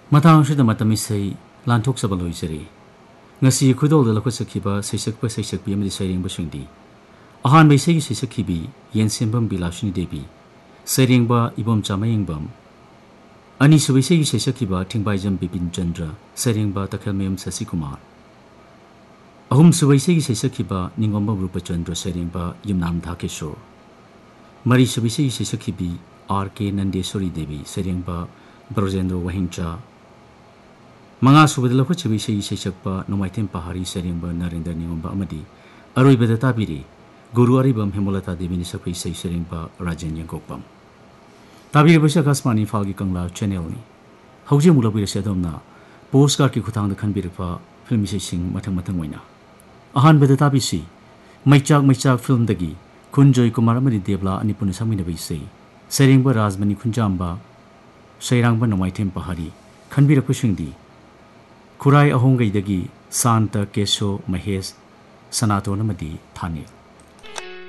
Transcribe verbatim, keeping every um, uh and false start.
ꯃꯇꯥꯡꯁꯤꯗ ꯃꯇꯝ ꯏꯁꯩ ꯂꯥꯟꯊꯣꯛꯆꯕ ꯂꯣꯏꯖꯔꯤ ngasi khudol da lakosakhiba saisak pa saisak pi amadi sairing ba singdi ahan bai sei saisakhibi yensembam bilashini devi sairing ba ibom chamaying bam ani subai sei saisakhiba thingbai jam bipin chandra sairing ba takhalmem sasi kumar ahum subai sei saisakhiba ningomba rupa chandra sairing ba yumnam dhakeshor mari subai sei saisakhibi rk nandeswari devi sairing ba brojendra wahingcha Manga subadala ko chabi sei seisakpa nomaitem pahari seringba narendra ningomba amadi aroi beda tabiri guru aribam hemolata devi ni sakpai sei seringba rajen yangkokpam tabiri basa kasmani falgi kangla channel ni hauje mulabira sedomna postcard ki khutang da khanbirpa film sei sing mathang mathang oina ahan beda tabisi maichak maichak film dagi kunjoy kumar amadi devla anipun samina bai sei seringba rajmani khunjamba seirangba nomaitem pahari khanbira kusingdi Kurai ahongai dagi Santa Keso Mahesh Sanato namadi Thane